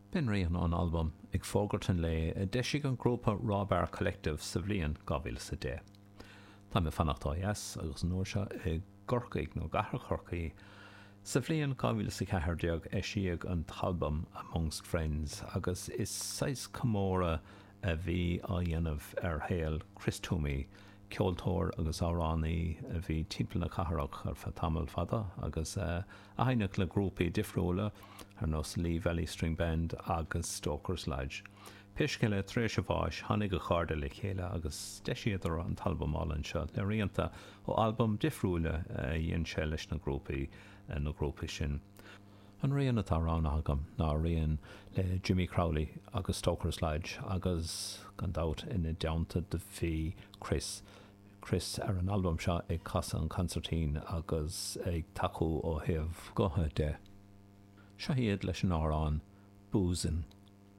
Ben rion an album ag fógartan le deisig an grúpa Rábar Collective sa bhliain 2010. Tá me fannachtá yes agus an uair seo gorcaig nó gahar chorcaí sa bhliain 2014 siag an talbum Amongst Friends agus is 6 comóra a bhí a dhéanamh ar héal Chris Toomey, ceoltóir agus áránaí a bhí timpeall na cathairach ar tamil fada agus a hainneach le grúpaí difriúla ar nos Lee Valley String Band agus Stoker's Lodge. Pisce le tréis a bháis tháinig go cháirde le chéile agus deisiadar an talbum álann seo le rianta ó album difriúla dhéon sé leis na grúpaí sin. An rion atá rán agam ná rion le Jimmy Crowley agus Stoker's Lodge agus gan dat ina deanta de bhí Chris ar an album seo ag casa an concertín agus ag taú ó thaobh gotha de. Seo iad leis an árán Boozin'.